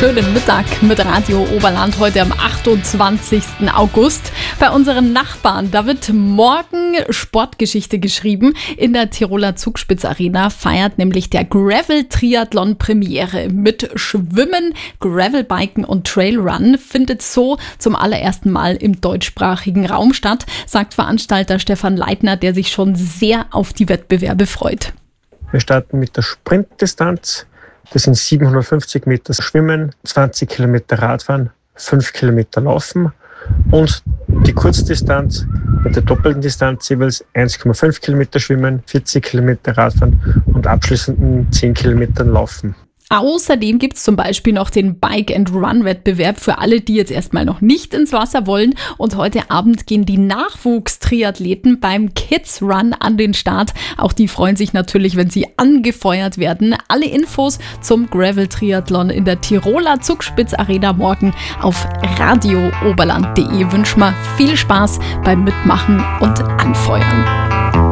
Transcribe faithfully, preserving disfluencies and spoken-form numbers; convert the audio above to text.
schönen Mittag mit Radio Oberland heute am achtundzwanzigsten August. Bei unseren Nachbarn, da wird morgen Sportgeschichte geschrieben. In der Tiroler Zugspitz-Arena feiert nämlich der Gravel-Triathlon Premiere. Mit Schwimmen, Gravelbiken und Trailrun findet so zum allerersten Mal im deutschsprachigen Raum statt, sagt Veranstalter Stefan Leitner, der sich schon sehr auf die Wettbewerbe freut. Wir starten mit der Sprintdistanz. Das sind siebenhundertfünfzig Meter Schwimmen, zwanzig Kilometer Radfahren, fünf Kilometer Laufen und die Kurzdistanz mit der doppelten Distanz jeweils eins Komma fünf Kilometer Schwimmen, vierzig Kilometer Radfahren und abschließenden zehn Kilometer Laufen. Außerdem gibt es zum Beispiel noch den Bike-and-Run-Wettbewerb für alle, die jetzt erstmal noch nicht ins Wasser wollen. Und heute Abend gehen die Nachwuchstriathleten beim Kids Run an den Start. Auch die freuen sich natürlich, wenn sie angefeuert werden. Alle Infos zum Gravel-Triathlon in der Tiroler Zugspitz-Arena morgen auf radio oberland punkt de. Wünschen wir viel Spaß beim Mitmachen und Anfeuern.